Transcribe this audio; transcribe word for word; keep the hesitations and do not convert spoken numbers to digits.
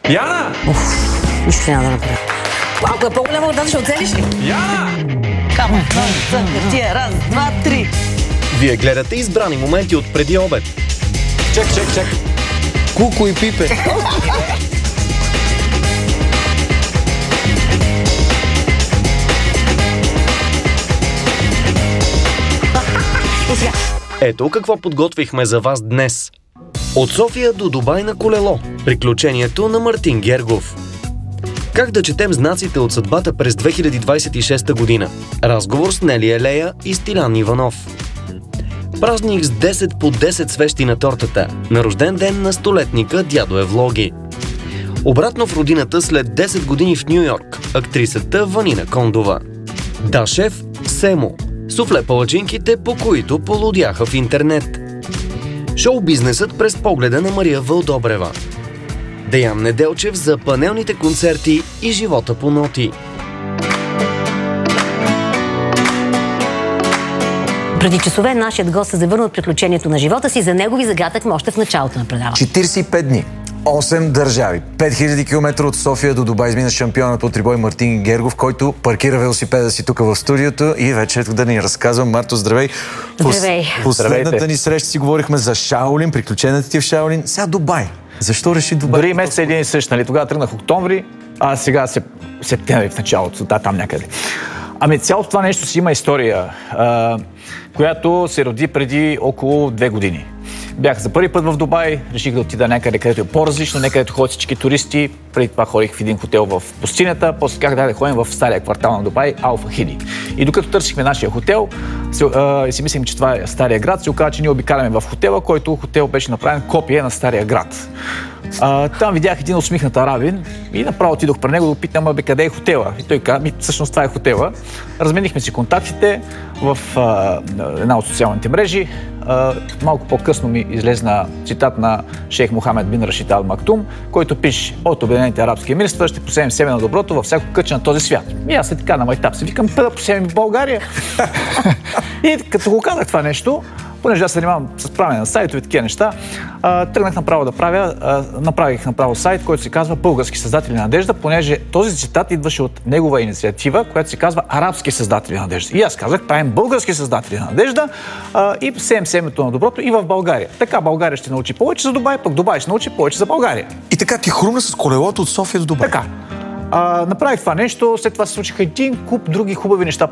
Яна! Уф, нищо няма да направя. Ако е по-голяма вода, ще оцелиш ли? Яна! Кама, тия, раз, два, три. Вие гледате избрани моменти от преди обед. Чек, чек, чек. Куко и Пипе. Ето какво подготвихме за вас днес. От София до Дубай на колело. Приключението на Мартин Гергов. Как да четем знаците от съдбата през две хиляди двадесет и шеста година? Разговор с Нели Елея и Стилян Иванов. Празник с десет по десет свещи на тортата. На рожден ден на столетника Дядо Евлоги. Обратно в родината след десет години в Ню Йорк. Актрисата Ванина Кондова. Да, шеф Семо. Суфле палачинките, по които полудяха в интернет. Шоу-бизнесът през погледа на Мария Вълдобрева. Деян Неделчев за панелните концерти и живота по ноти. Преди часове нашият гост се завърна от приключението на живота си. За него ви загатахме още в началото на предаването. четиридесет и пет дни, осем държави, пет хиляди километра от София до Дубай измина шампионът по трибой Мартин Гергов, който паркира велосипеда си тук в студиото и вече ето да ни разказвам. Марто, здравей! Здравей! Последната ни среща си говорихме за Шаолин, приключенията ти в Шаолин. Сега Дубай. Защо реши Дубай? Дори месец един и същ, нали? Тогава тръгнах октомври, а сега сеп... септември в началото, да, там някъде. Ами цялото това нещо си има история, а, която се роди преди около две години. Бях за първи път в Дубай, реших да отида някъде, където е по-различно, не където ходят всички туристи. Преди това ходих в един хотел в пустинята, после как да ходим в стария квартал на Дубай, Алфа Хиди. И докато търсихме нашия хотел, си, а, си мислим, че това е стария град, се оказа, че ние обикаляме в хотела, който хотел беше направен копия на стария град. А, там видях един усмихнат арабин и направо отидох при него да го питам, абе, къде е хотела? И той каза, ми, всъщност това е хотела. Разменихме си контактите в а, една от социалните мрежи. А, малко по-късно ми излезна цитат на шейх Мохамед бин Рашид Ал Мактум, който пише: от Обединените арабски емирства ще посеем себе на доброто във всяко кътче на този свят. И аз след така на майтап си викам, да посеем в България. И като го казах това нещо, понеже аз се занимавам с правене на сайтове и такива неща, а, тръгнах направо да правя, а, направих направо сайт, който се казва Български създатели на надежда, понеже този цитат идваше от негова инициатива, която се казва Арабски създатели на надежда. И аз казах, правим български създатели на надежда а, и сеем семето на доброто и в България. Така България ще научи повече за Дубай, пък Дубай ще научи повече за България. И така ти хрумна с колелото от София до Дубай. Така. А, направих това нещо, след това се случиха един куп други хубави неща